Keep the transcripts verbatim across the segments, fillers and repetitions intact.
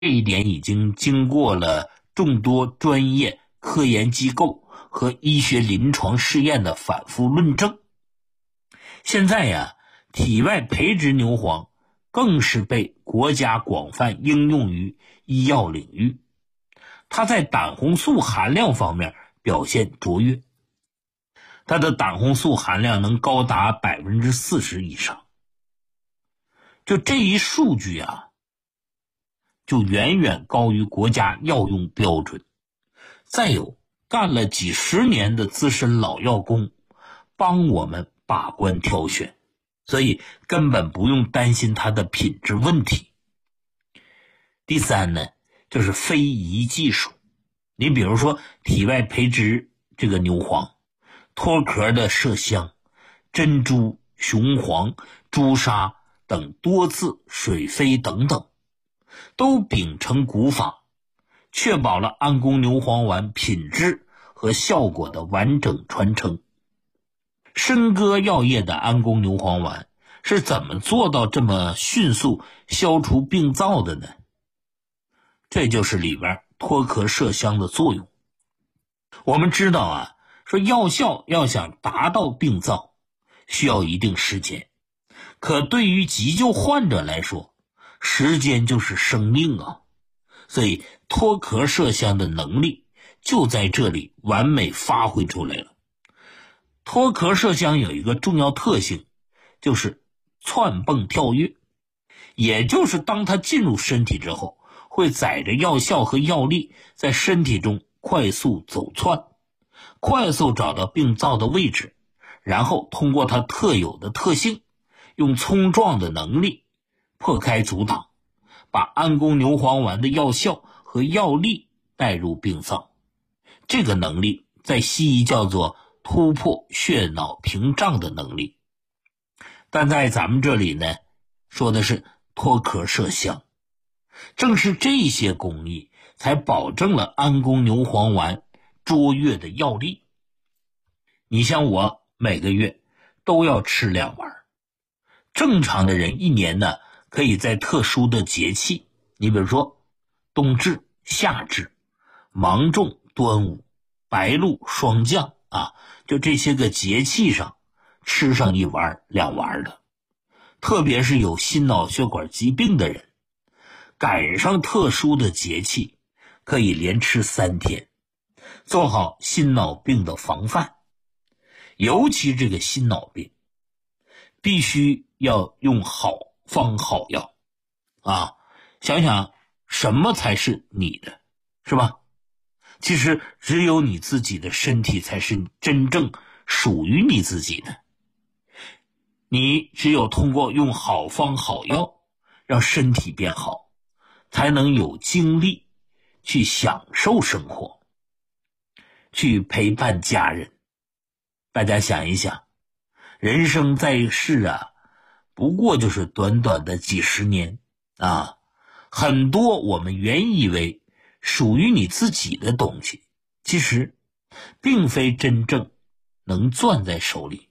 这一点已经经过了众多专业科研机构和医学临床试验的反复论证。现在呀，体外培植牛黄更是被国家广泛应用于医药领域，它在胆红素含量方面表现卓越，它的胆红素含量能高达 百分之四十 以上。就这一数据啊，就远远高于国家药用标准。再有，干了几十年的资深老药工帮我们把关挑选，所以根本不用担心它的品质问题。第三呢，就是非遗技术。你比如说体外培植这个牛黄、脱壳的麝香、珍珠、雄黄、朱砂等多次水飞等等，都秉承古法，确保了安宫牛黄丸品质和效果的完整传承。申歌药业的安宫牛黄丸是怎么做到这么迅速消除病灶的呢？这就是里边脱壳麝香的作用。我们知道啊，说药效要想达到病灶，需要一定时间。可对于急救患者来说，时间就是生命啊！所以脱壳麝香的能力就在这里完美发挥出来了。脱壳麝香有一个重要特性，就是窜蹦跳跃，也就是当它进入身体之后，会载着药效和药力在身体中快速走窜，快速找到病灶的位置，然后通过它特有的特性，用冲撞的能力破开阻挡，把安宫牛黄丸的药效和药力带入病灶。这个能力在西医叫做突破血脑屏障的能力，但在咱们这里呢，说的是脱壳麝香。正是这些工艺才保证了安宫牛黄丸卓越的药力。你像我每个月都要吃两丸，正常的人一年呢，可以在特殊的节气，你比如说冬至、夏至、芒种、端午、白露、霜降啊，就这些个节气上吃上一丸两丸的。特别是有心脑血管疾病的人，赶上特殊的节气可以连吃三天，做好心脑病的防范。尤其这个心脑病必须要用好方好药啊！想想什么才是你的，是吧？其实只有你自己的身体才是真正属于你自己的。你只有通过用好方好药让身体变好，才能有精力去享受生活，去陪伴家人。大家想一想，人生在世啊，不过就是短短的几十年啊，很多我们原以为属于你自己的东西，其实并非真正能攥在手里。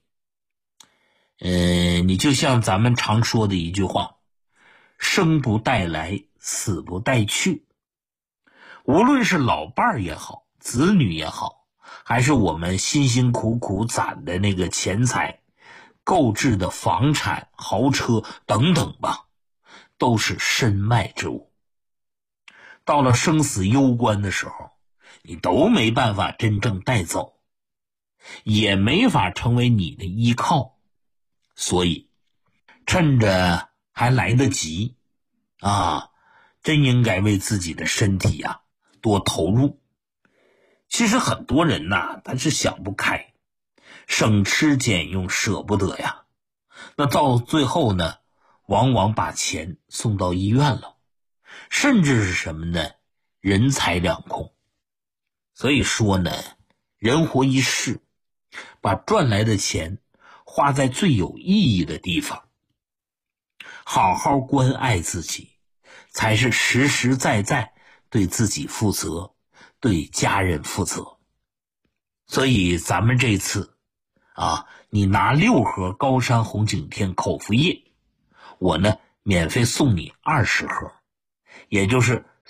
呃，你就像咱们常说的一句话，生不带来，死不带去。无论是老伴儿也好，子女也好，还是我们辛辛苦苦攒的那个钱财，购置的房产、豪车等等吧，都是身外之物。到了生死攸关的时候，你都没办法真正带走，也没法成为你的依靠。所以趁着还来得及啊，真应该为自己的身体啊多投入。其实很多人呐，他是想不开，省吃俭用舍不得呀，那到最后呢，往往把钱送到医院了，甚至是什么呢？人财两空。所以说呢，人活一世，把赚来的钱花在最有意义的地方，好好关爱自己，才是实实在在对自己负责，对家人负责。所以咱们这次啊，你拿六盒高山红景天口服液，我呢免费送你二十盒，也就是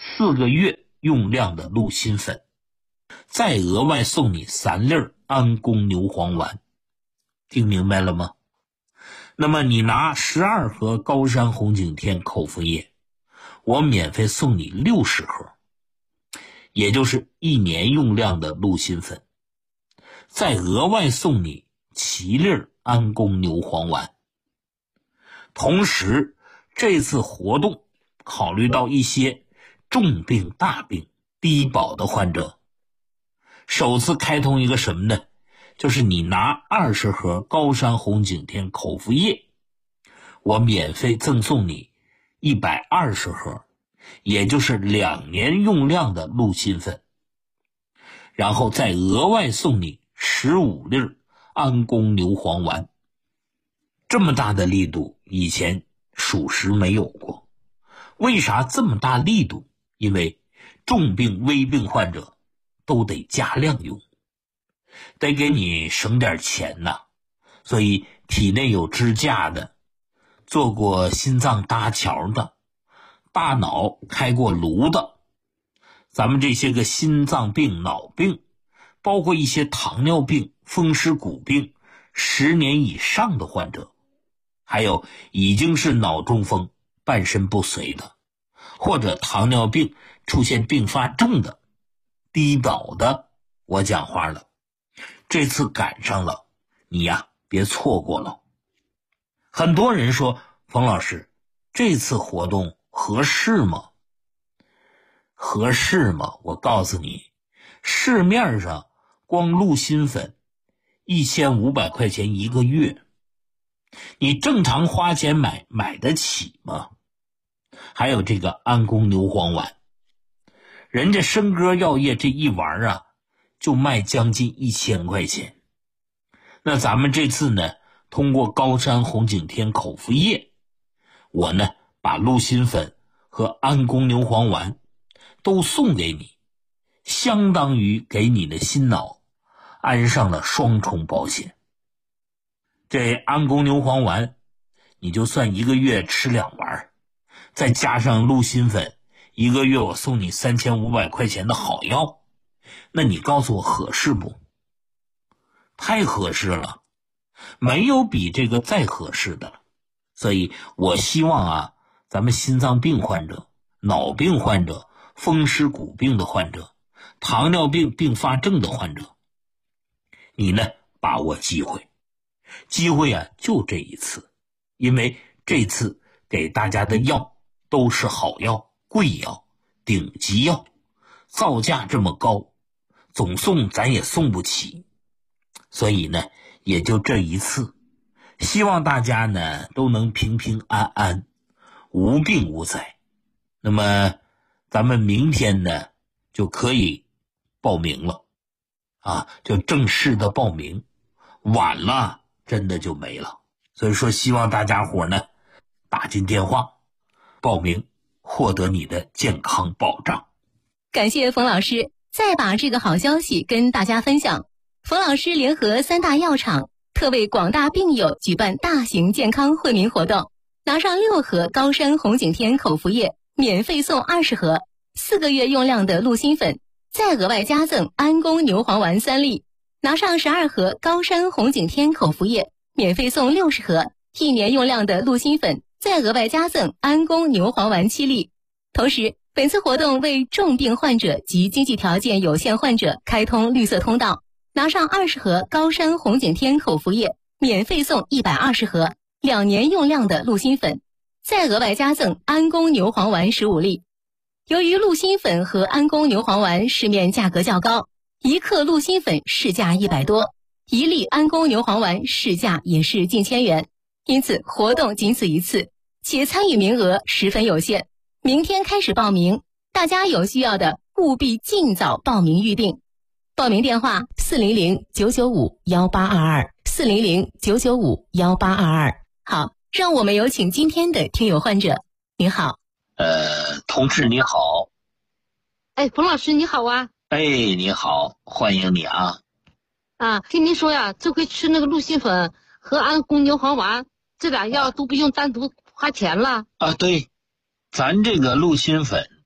四个月用量的鹿心粉，再额外送你三粒安宫牛黄丸。听明白了吗？那么你拿十二盒高山红景天口服液，我免费送你六十盒，也就是一年用量的鹿心粉，再额外送你七粒安宫牛黄丸。同时这次活动考虑到一些重病大病低保的患者，首次开通一个什么呢？就是你拿二十盒高山红景天口服液，我免费赠送你一百二十盒，也就是两年用量的鹿心粉，然后再额外送你十五粒安宫牛黄丸。这么大的力度以前属实没有过。为啥这么大力度？因为重病危病患者都得加量用，得给你省点钱呐。所以体内有支架的，做过心脏搭桥的，大脑开过颅的，咱们这些个心脏病、脑病，包括一些糖尿病、风湿骨病十年以上的患者，还有已经是脑中风半身不遂的，或者糖尿病出现并发症的，低保的，我讲话了，这次赶上了，你呀别错过了。很多人说，冯老师，这次活动合适吗？合适吗？我告诉你，市面上光鹿心粉一千五百块钱一个月，你正常花钱买买得起吗？还有这个安宫牛黄丸，人家笙歌药业这一丸啊就卖将近一千块钱。那咱们这次呢，通过高山红景天口服液，我呢把鹿心粉和安宫牛黄丸都送给你，相当于给你的心脑安上了双重保险。这安宫牛黄丸你就算一个月吃两丸，再加上鹿心粉，一个月我送你三千五百块钱的好药，那你告诉我合适不？太合适了，没有比这个再合适的了。所以我希望啊，咱们心脏病患者、脑病患者、风湿骨病的患者、糖尿病并发症的患者，你呢把握机会，机会啊就这一次，因为这次给大家的药都是好药、贵药、顶级药，造价这么高，总送咱也送不起，所以呢也就这一次，希望大家呢都能平平安安，无病无灾。那么咱们明天呢就可以报名了啊，就正式的报名，晚了真的就没了。所以说希望大家伙呢打进电话报名，获得你的健康保障。 感谢冯老师，再把这个好消息跟大家分享。冯老师联合三大药厂特为广大病友举办大型健康惠民活动，拿上六盒高山红景天口服液，免费送二十盒，四个月用量的鹿心粉，再额外加赠安宫牛黄丸三粒；拿上十二盒高山红景天口服液，免费送六十盒，一年用量的鹿心粉，再额外加赠安宫牛黄丸七粒。同时，本次活动为重病患者及经济条件有限患者开通绿色通道，拿上二十盒高山红景天口服液，免费送一百二十盒，两年用量的鹿心粉，再额外加赠安宫牛黄丸十五粒。由于鹿心粉和安宫牛黄丸市面价格较高，一克鹿心粉市价一百多，一粒安宫牛黄丸市价也是近千元，因此活动仅此一次，且参与名额十分有限。明天开始报名，大家有需要的务必尽早报名预定。报名电话四零零九九五幺八二二四零零九九五幺八二二。好，让我们有请今天的听友患者。您好。 呃，同志你好。 哎，冯老师你好啊。 哎，你好，欢迎你啊。 啊，听您说呀，这回吃那个鹿心粉和安宫牛黄丸这俩药都不用单独花钱了啊？对，咱这个鹿心粉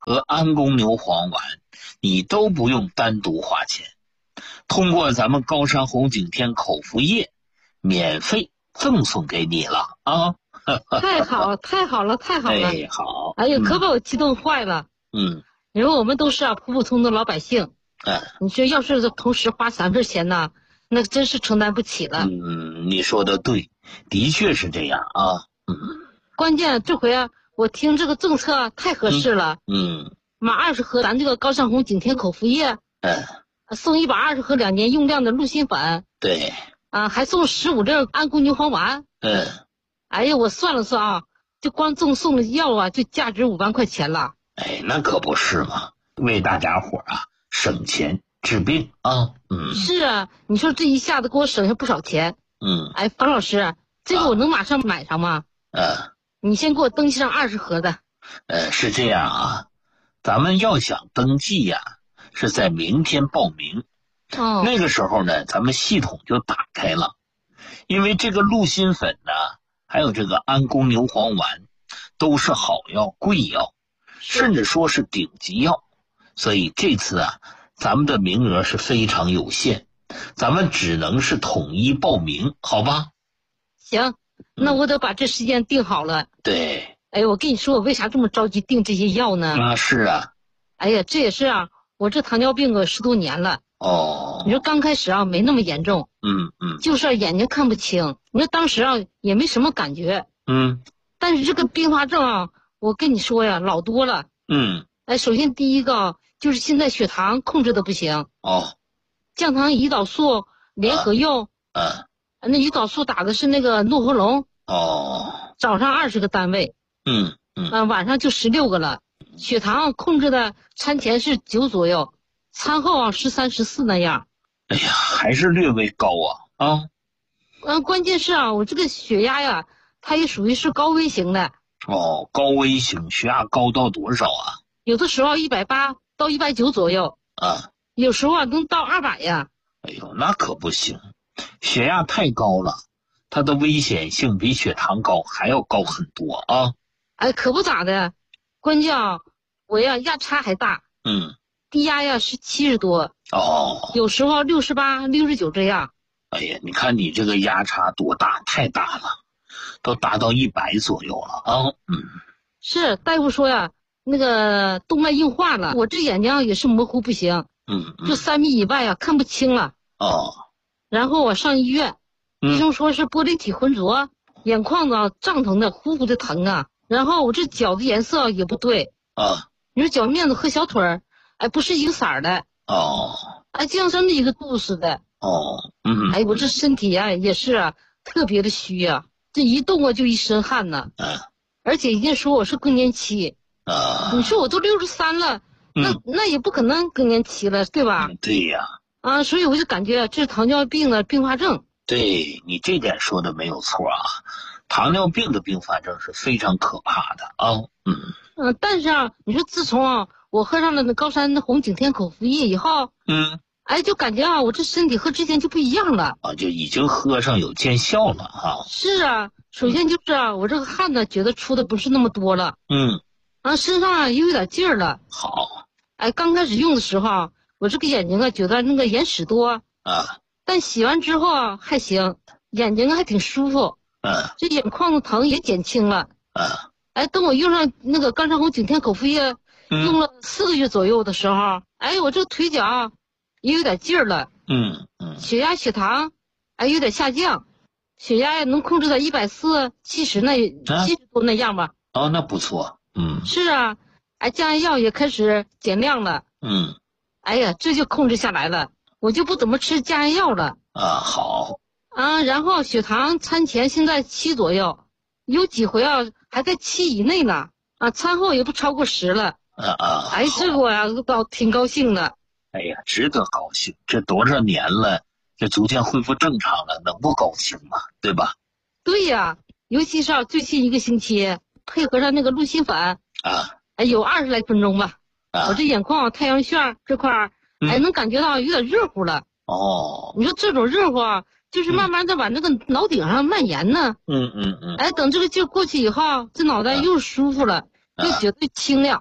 和安宫牛黄丸，你都不用单独花钱，通过咱们高山红景天口服液免费赠送给你了啊！ 太好，太好了，太好了！ 哎，好， 哎呀， 嗯、 可把我激动坏了。 嗯， 你说我们都是啊普普通通的老百姓， 嗯、 你说要是同时花三份钱呢，那真是承担不起了。 嗯，你说的对，的确是这样啊。嗯， 关键这回啊，我听这个政策太合适了。 嗯， 买二十盒咱这个高山红景天口服液， 嗯， 送一百二十盒两年用量的鹿心粉， 对， 啊，还送十五粒安宫牛黄丸。 嗯， 哎呀，我算了算啊，就光赠送的药啊，就价值五万块钱了。 哎，那可不是嘛，为大家伙啊省钱治病啊。嗯， 是啊，你说这一下子给我省下不少钱。 嗯， 哎，方老师，这个我能马上买上吗？ 呃， 你先给我登记上二十盒的。 呃，是这样啊，咱们要想登记呀、啊，是在明天报名。 哦， 那个时候呢，咱们系统就打开了，因为这个鹿心粉呢，还有这个安宫牛黄丸，都是好药、贵药，甚至说是顶级药，所以这次啊，咱们的名额是非常有限，咱们只能是统一报名，好吧？ 行，那我得把这时间定好了。 对， 哎，我跟你说，我为啥这么着急订这些药呢？ 啊，是啊。 哎呀，这也是啊，我这糖尿病个十多年了。 哦， 你说刚开始啊没那么严重， 嗯嗯， 就是、啊、眼睛看不清。你说当时啊也没什么感觉， 嗯， 但是这个并发症啊，我跟你说呀，老多了。 嗯， 哎，首先第一个就是现在血糖控制的不行。 哦， 降糖胰岛素联合用， 嗯、 啊，那胰岛素打的是那个诺和龙， 哦， 早上二十个单位， 嗯嗯， 啊，晚上就十六个了。血糖控制的餐前是九左右，餐后啊十三十四那样。 哎呀，还是略微高啊啊！ 嗯，关键是啊，我这个血压呀，它也属于是高危型的。 哦，高危型，血压高到多少啊？ 有的时候一百八到一百九左右， 啊， 有时候啊能到二百呀。 哎呦，那可不行，血压太高了，它的危险性比血糖高还要高很多啊。 哎，可不咋的，关键啊，我呀压差还大。 嗯， 低压呀是七十多， 哦， 有时候六十八、六十九这样。 哎呀，你看你这个压差多大，太大了，都达到一百左右了啊。嗯， 是大夫说呀，那个动脉硬化了，我这眼睛也是模糊不行， 嗯嗯， 就三米以外呀看不清了。 哦， 然后我上医院， 嗯医生说是玻璃体浑浊，眼眶子啊胀疼的，呼呼的疼啊。然后我这脚的颜色也不对， 啊， 你说脚面子和小腿儿，哎，不是一个色儿的， 哦哎，就像真的一个肚似的。 哦，嗯， 哎，我这身体啊也是啊，特别的虚呀、啊，这一动啊就一身汗呐。 嗯， 而且人家说我是更年期， 啊， 你说我都六十三了，那、 嗯、 那也不可能更年期了，对吧？ 嗯、对呀。 啊，所以我就感觉这是糖尿病的并发症。 对，你这点说的没有错啊，糖尿病的并发症是非常可怕的啊。嗯嗯、呃，但是啊，你说自从啊我喝上了那高山的红景天口服液以后， 嗯， 哎，就感觉啊我这身体和之前就不一样了啊，就已经喝上有见效了啊。 是啊，首先就是啊，我这个汗呢觉得出的不是那么多了， 嗯， 啊，身上啊也有点劲儿了。 好， 哎，刚开始用的时候啊，我这个眼睛啊觉得那个眼屎多啊， 但洗完之后啊还行，眼睛还挺舒服， 嗯， 这眼眶子疼也减轻了。 嗯， 哎，等我用上那个高山红景天口服液， 嗯、 用了四个月左右的时候，哎，我这个腿脚啊也有点劲儿了。 嗯嗯， 血压、血糖，哎，有点下降，血压也能控制在一百四、七十那七十多那样吧。 哦，那不错。嗯， 是啊，哎，降压药也开始减量了。 嗯， 哎呀，这就控制下来了，我就不怎么吃降压药了。 啊，好。 啊，然后血糖餐前现在七左右，有几回啊还在七以内呢。啊，餐后也不超过十了。 啊啊， 哎，这个我呀倒挺高兴的。 哎呀，值得高兴，这多少年了，这逐渐恢复正常了，能不高兴吗？对吧？ 对呀，尤其是啊最近一个星期，配合上那个鹿心粉啊， 哎，有二十来分钟吧， 啊， 我这眼眶太阳穴这块儿， 嗯、 哎，能感觉到有点热乎了。 哦， 你说这种热乎啊，就是慢慢的往那个脑顶上蔓延呢。 嗯嗯嗯。 哎，等这个劲儿过去以后，这脑袋又舒服了， 啊、 又觉得清亮。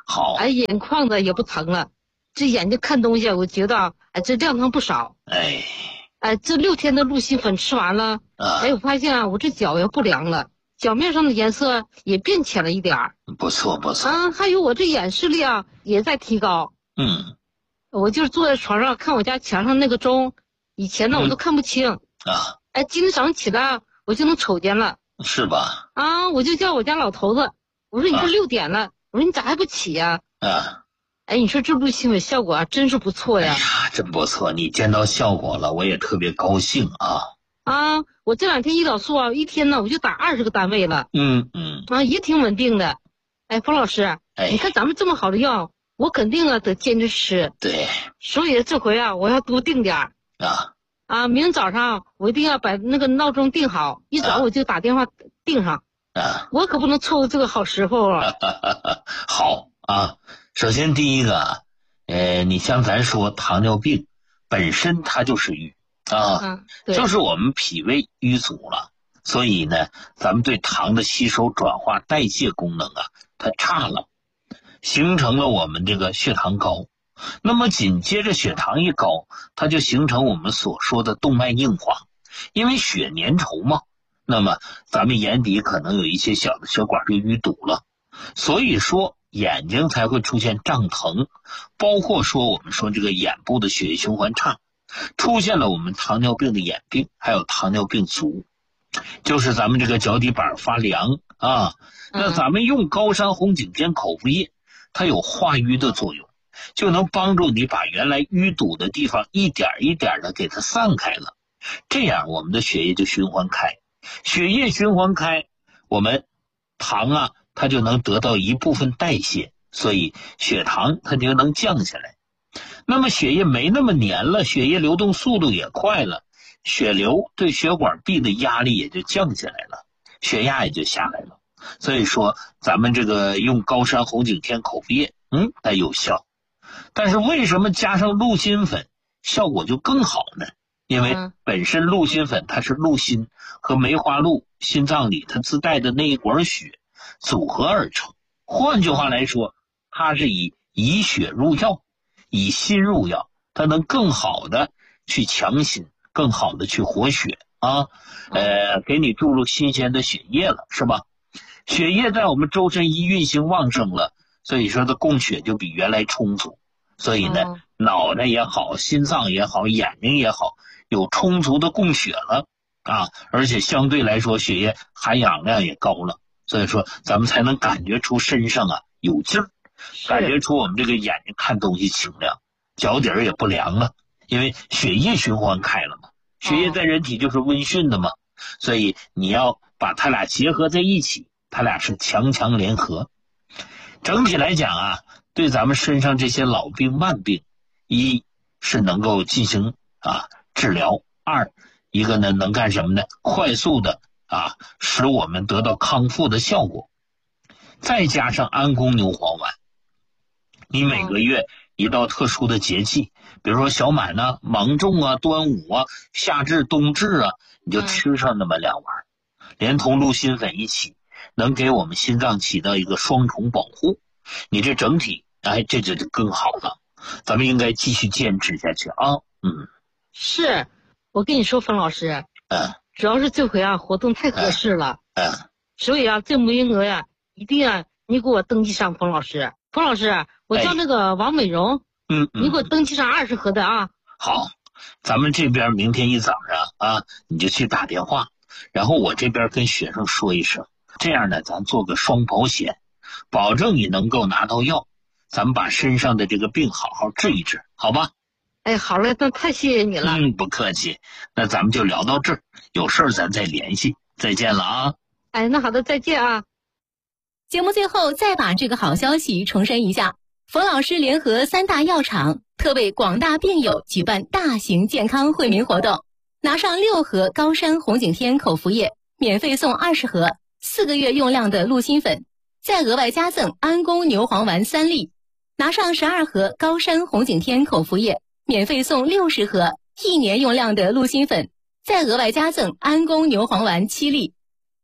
好， 哎，眼眶子也不疼了，这眼睛看东西，我觉得哎，这亮堂不少。 哎， 哎，这六天的鹿心粉吃完了， 啊， 哎，我发现啊，我这脚也不凉了，脚面上的颜色也变浅了一点儿。 不错不错。 啊，还有我这眼视力啊也在提高。 嗯， 我就是坐在床上看我家墙上那个钟，以前呢我都看不清。 啊， 哎，今天早上起来我就能瞅见了。 是吧？ 啊，我就叫我家老头子，我说你这六点了，我说你咋还不起呀？ 啊， 哎，你说这鹿心粉效果啊真是不错呀。 哎呀，真不错，你见到效果了，我也特别高兴啊。 啊，我这两天胰岛素啊，一天呢我就打二十个单位了。 嗯嗯， 啊，也挺稳定的。哎，冯老师， 哎， 你看咱们这么好的药，我肯定啊得坚持吃。 对， 所以这回啊，我要多定点儿。 啊啊，明早上我一定要把那个闹钟定好，一早我就打电话定上。 啊， 我可不能错过这个好时候啊。 好啊，首先第一个，呃，你像咱说糖尿病本身它就是瘀啊， 嗯，对， 就是我们脾胃瘀阻了，所以呢，咱们对糖的吸收、转化、代谢功能啊，它差了，形成了我们这个血糖高。那么紧接着血糖一高，它就形成我们所说的动脉硬化，因为血粘稠嘛，那么咱们眼底可能有一些小的血管就淤堵了，所以说眼睛才会出现胀疼，包括说我们说这个眼部的血液循环差，出现了我们糖尿病的眼病，还有糖尿病足，就是咱们这个脚底板发凉啊。那咱们用高山红景天口服液，它有化瘀的作用，就能帮助你把原来淤堵的地方一点一点的给它散开了，这样我们的血液就循环开，血液循环开，我们糖啊它就能得到一部分代谢，所以血糖它就能降下来。那么血液没那么黏了，血液流动速度也快了，血流对血管壁的压力也就降下来了，血压也就下来了。所以说咱们这个用高山红景天口服液嗯它有效，但是为什么加上鹿心粉效果就更好呢？因为本身鹿心粉它是鹿心和梅花鹿心脏里它自带的那一管血组合而成，换句话来说，它是以以血入药，以心入药，它能更好的去强心，更好的去活血啊，呃，给你注入新鲜的血液了，是吧？血液在我们周身一运行旺盛了，所以说它供血就比原来充足，所以呢， 哦、 脑袋也好，心脏也好，眼睛也好，有充足的供血了啊，而且相对来说血液含氧量也高了，所以说咱们才能感觉出身上啊有劲儿，感觉出我们这个眼睛看东西清亮，脚底儿也不凉了，因为血液循环开了嘛，血液在人体就是温煦的嘛，哦、所以你要把它俩结合在一起，它俩是强强联合。整体来讲啊，对咱们身上这些老病慢病，一是能够进行啊治疗，二一个呢能干什么呢？快速的啊使我们得到康复的效果。再加上安宫牛黄丸，你每个月一到特殊的节气，比如说小满啊、芒种啊、端午啊、夏至、冬至啊，你就吃上那么两丸，连同鹿心粉一起，能给我们心脏起到一个双重保护，你这整体哎这就更好了。咱们应该继续坚持下去啊。嗯， 是我跟你说冯老师， 嗯， 主要是这回啊活动太合适了， 嗯， 所以啊这名额呀一定啊你给我登记上，冯老师。冯老师，我叫那个王美荣， 嗯， 你给我登记上二十盒的啊。 好，咱们这边明天一早上啊你就去打电话，然后我这边跟学生说一声，这样呢咱做个双保险，保证你能够拿到药，咱们把身上的这个病好好治一治，好吧？ 哎，好嘞，那太谢谢你了。 嗯，不客气。那咱们就聊到这儿，有事儿咱再联系，再见了啊。 哎，那好的，再见啊。 节目最后再把这个好消息重申一下，冯老师联合三大药厂特为广大病友举办大型健康惠民活动，拿上六盒高山红景天口服液，免费送二十盒四个月用量的鹿心粉，再额外加赠安宫牛黄丸三粒；拿上十二盒高山红景天口服液，免费送六十盒一年用量的鹿心粉，再额外加赠安宫牛黄丸七粒。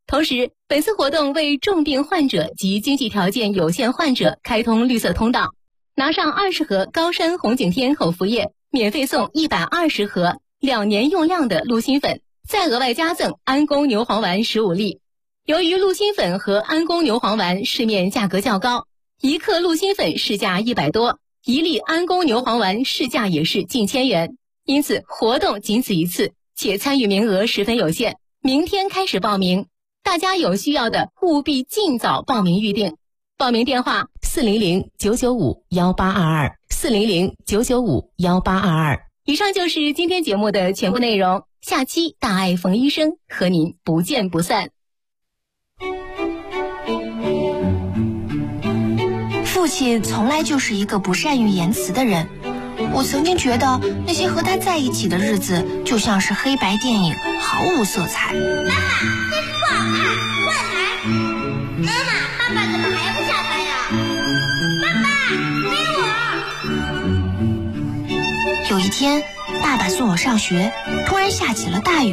同时，本次活动为重病患者及经济条件有限患者开通绿色通道，拿上二十盒高山红景天口服液，免费送一百二十盒两年用量的鹿心粉，再额外加赠安宫牛黄丸十五粒。由于鹿心粉和安宫牛黄丸市面价格较高，一克鹿心粉市价一百多，一粒安宫牛黄丸市价也是近千元，因此活动仅此一次，且参与名额十分有限，明天开始报名，大家有需要的务必尽早报名预定。报名电话四零零九九五幺八二二四零零九九五幺八二二。以上就是今天节目的全部内容，下期大爱冯医生和您不见不散。 父亲从来就是一个不善于言辞的人，我曾经觉得那些和他在一起的日子就像是黑白电影，毫无色彩。 妈妈，这不好看，换台。妈妈，爸爸怎么还不下班呀？爸爸，给我。 有一天，爸爸送我上学，突然下起了大雨。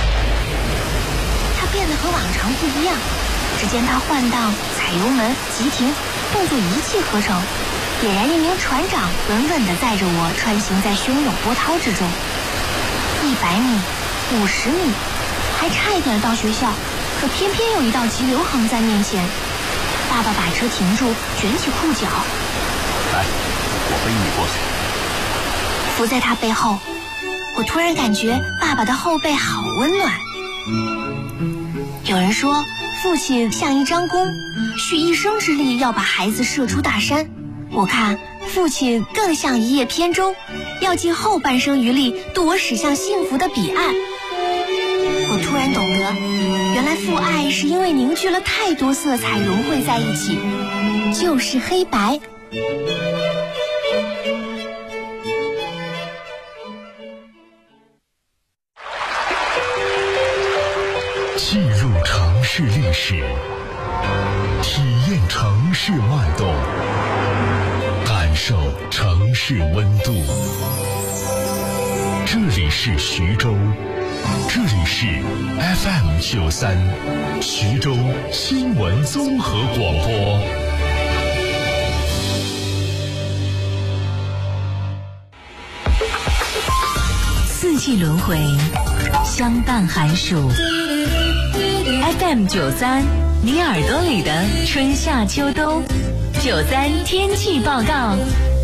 他变得和往常不一样，只见他换挡、踩油门、急停，动作一气呵成，俨然一名船长，稳稳地载着我穿行在汹涌波涛之中。一百米，五十米，还差一点到学校，可偏偏有一道急流横在面前。爸爸把车停住，卷起裤脚， 来，我背你过去。 伏在他背后，我突然感觉爸爸的后背好温暖。有人说，父亲像一张弓，蓄一生之力要把孩子射出大山。我看父亲更像一叶扁舟，要尽后半生余力渡我驶向幸福的彼岸。我突然懂得，原来父爱是因为凝聚了太多色彩融汇在一起，就是黑白。 记录城市历史，体验城市脉动，感受城市温度。这里是徐州，这里是 F M 九三，徐州新闻综合广播。 四季轮回，相伴寒暑。F M 九三，你耳朵里的春夏秋冬。九三天气报告，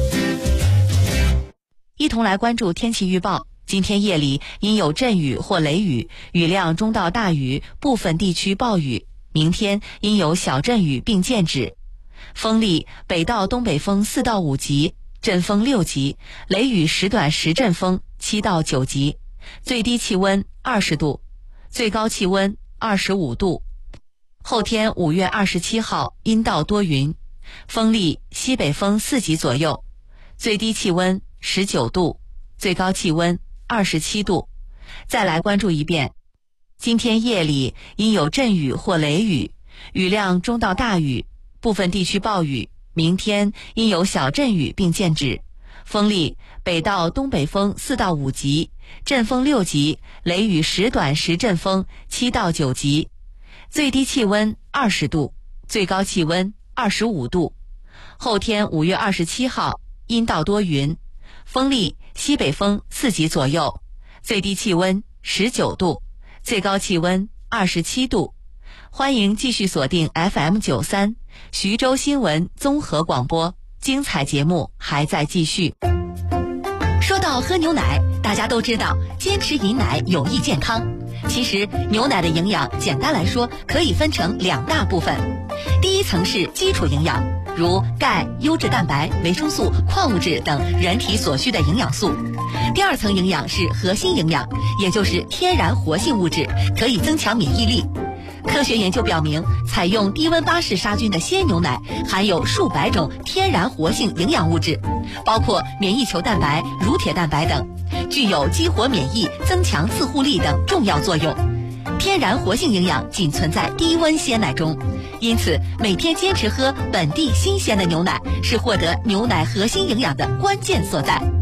一同来关注天气预报。今天夜里阴有阵雨或雷雨，雨量中到大雨，部分地区暴雨。明天阴有小阵雨并见止。风力北到东北风四到五级，阵风六级，雷雨时短时阵风七到九级。最低气温二十度，最高气温二十五度。后天五月二十七号阴到多云，风力西北风四级左右，最低气温十九度，最高气温二十七度。再来关注一遍，今天夜里阴有阵雨或雷雨，雨量中到大雨，部分地区暴雨。明天阴有小阵雨并见止，风力北到东北风四到五级，阵风六级，雷雨时短时阵风七到九级。最低气温二十度，最高气温二十五度。后天五月二十七号阴到多云，风力西北风四级左右，最低气温十九度，最高气温二十七度。欢迎继续锁定 F M 九三徐州新闻综合广播，精彩节目还在继续。 说到喝牛奶，大家都知道坚持饮奶有益健康。其实牛奶的营养简单来说可以分成两大部分，第一层是基础营养，如钙、优质蛋白、维生素、矿物质等人体所需的营养素。第二层营养是核心营养，也就是天然活性物质，可以增强免疫力。科学研究表明，采用低温巴氏杀菌的鲜牛奶含有数百种天然活性营养物质，包括免疫球蛋白、乳铁蛋白等，具有激活免疫、增强自护力等重要作用。天然活性营养仅存在低温鲜奶中，因此每天坚持喝本地新鲜的牛奶是获得牛奶核心营养的关键所在。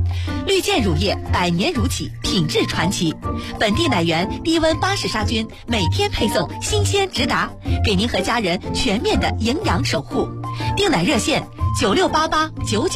绿箭乳业百年如企，品质传奇。本地奶源低温巴氏杀菌，每天配送，新鲜直达，给您和家人全面的营养守护。订奶热线九六八八九九。